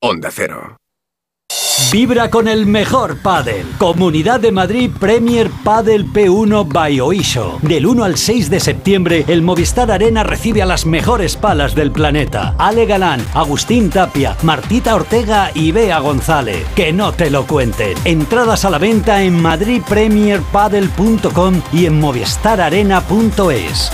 Onda Cero. Vibra con el mejor pádel. Comunidad de Madrid Premier Padel P1 by Oisho. Del 1 al 6 de septiembre, el Movistar Arena recibe a las mejores palas del planeta. Ale Galán, Agustín Tapia, Martita Ortega y Bea González. Que no te lo cuenten. Entradas a la venta en madridpremierpadel.com y en movistararena.es.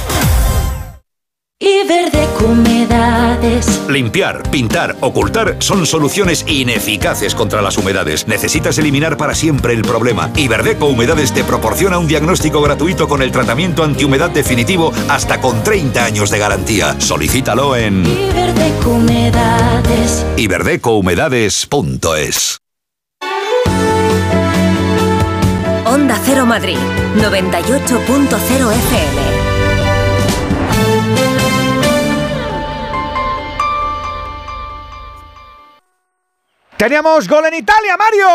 Iberdeco Humedades. Limpiar, pintar, ocultar son soluciones ineficaces contra las humedades. Necesitas eliminar para siempre el problema. Iberdeco Humedades te proporciona un diagnóstico gratuito con el tratamiento antihumedad definitivo hasta con 30 años de garantía. Solicítalo en Iberdeco Humedades. iberdecohumedades.es. Onda Cero Madrid, 98.0 FM. Teníamos gol en Italia, Mario.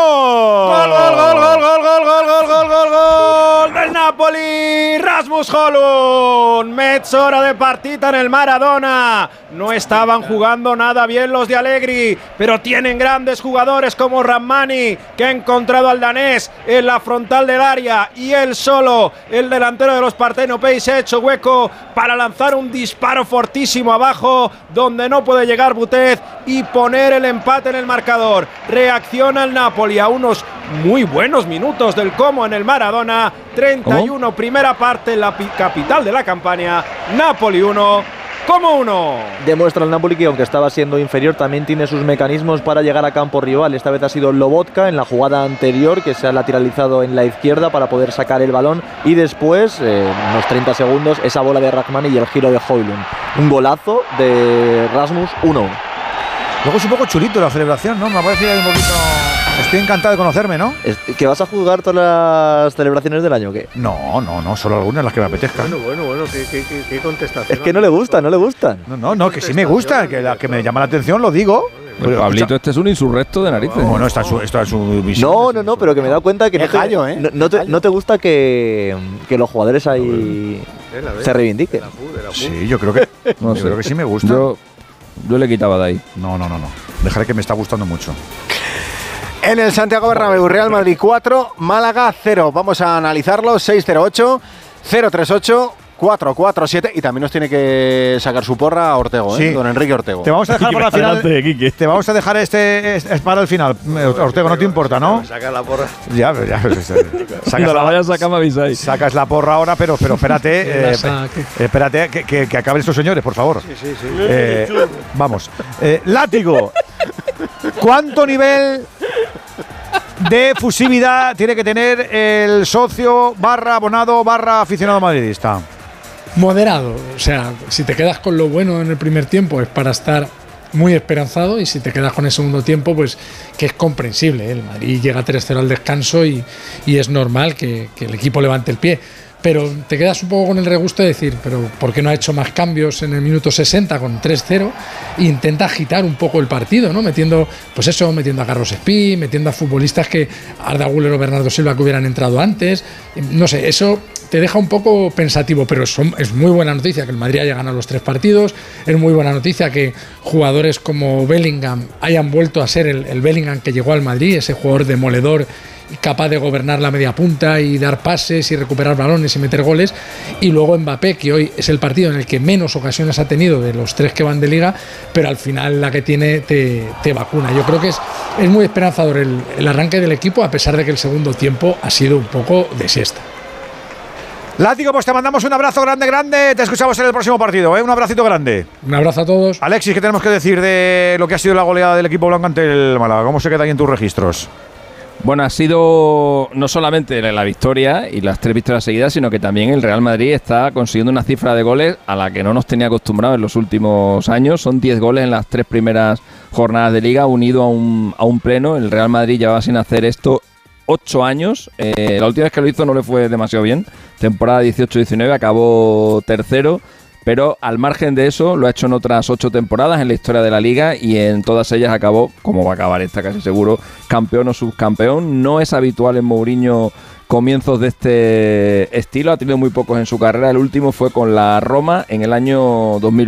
Gol del Napoli. Rasmus Højlund. Mezz'ora de partita en el Maradona. No estaban jugando nada bien los de Allegri, pero tienen grandes jugadores como Ramani, que ha encontrado al danés en la frontal del área, y él solo, el delantero de los Partenopei, se ha hecho hueco para lanzar un disparo fortísimo abajo, donde no puede llegar Butez, y poner el empate en el marcador. Reacciona el Napoli a unos muy buenos minutos del Como en el Maradona. 31, ¿cómo? Primera parte en la capital de la Campania. Napoli 1, Como 1. Demuestra el Napoli que, aunque estaba siendo inferior, también tiene sus mecanismos para llegar a campo rival. Esta vez ha sido Lobotka en la jugada anterior, que se ha lateralizado en la izquierda para poder sacar el balón, y después, unos 30 segundos, esa bola de Rahmani y el giro de Højlund. Un golazo de Rasmus, 1-1. Luego es un poco chulito la celebración, ¿no? Me ha parecido un poquito... Estoy encantado de conocerme, ¿no? ¿Que vas a jugar todas las celebraciones del año o qué? No, solo algunas, las que me apetezcan. Bueno, ¿qué contestación? Es que no le gustan. No, que sí me gusta, que la que me llama la atención lo digo. Pero Pablito, este es un insurrecto de narices. Bueno, esta es su visión. No, pero que me he dado cuenta que no te gusta que los jugadores ahí se reivindiquen. Sí, yo creo que sí me gusta. Yo le quitaba de ahí. No. Dejaré, que me está gustando mucho. En el Santiago Bernabéu, Real Madrid 4, Málaga 0. Vamos a analizarlo. 608-038-447. Y también nos tiene que sacar su porra Ortego, sí. Don Enrique Ortego. Te vamos a dejar para el final. Te vamos a dejar este para el final. Ortego, no te importa, ¿no? Saca la porra. Ya. Cuando la vayas a sacar, me avisáis. Sacas la porra ahora, pero espérate. Espérate que acaben estos señores, por favor. Sí. Vamos. Látigo. ¿Cuánto nivel de fusividad tiene que tener el socio /abonado /aficionado madridista? Moderado, o sea, si te quedas con lo bueno en el primer tiempo es para estar muy esperanzado, y si te quedas con el segundo tiempo, pues que es comprensible, ¿eh? El Madrid llega 3-0 al descanso y es normal que el equipo levante el pie. Pero te quedas un poco con el regusto de decir, pero ¿por qué no ha hecho más cambios en el minuto 60 con 3-0? E intenta agitar un poco el partido, ¿no? Metiendo a Carlos Espí, metiendo a futbolistas que Arda Güler o Bernardo Silva que hubieran entrado antes. No sé, eso te deja un poco pensativo, pero es muy buena noticia que el Madrid haya ganado los 3 partidos. Es muy buena noticia que jugadores como Bellingham hayan vuelto a ser el Bellingham que llegó al Madrid, ese jugador demoledor, capaz de gobernar la media punta y dar pases y recuperar balones y meter goles. Y luego Mbappé, que hoy es el partido en el que menos ocasiones ha tenido de los 3 que van de liga, pero al final la que tiene te vacuna. Yo creo que es muy esperanzador el arranque del equipo, a pesar de que el segundo tiempo ha sido un poco de siesta. Látigo, pues te mandamos un abrazo grande. Te escuchamos en el próximo partido, ¿eh? Un abracito grande. Un abrazo a todos. Alexis, ¿qué tenemos que decir de lo que ha sido la goleada del equipo blanco ante el Málaga? ¿Cómo se queda ahí en tus registros? Bueno, ha sido no solamente la victoria y las 3 victorias seguidas, sino que también el Real Madrid está consiguiendo una cifra de goles a la que no nos tenía acostumbrados en los últimos años. Son 10 goles en las 3 primeras jornadas de Liga, unido a un pleno. El Real Madrid llevaba sin hacer esto 8 años. La última vez que lo hizo no le fue demasiado bien. Temporada 18-19, acabó tercero. Pero al margen de eso, lo ha hecho en otras 8 temporadas en la historia de la Liga, y en todas ellas acabó, como va a acabar esta casi seguro, campeón o subcampeón. No es habitual en Mourinho comienzos de este estilo, ha tenido muy pocos en su carrera. El último fue con la Roma en el año 2020.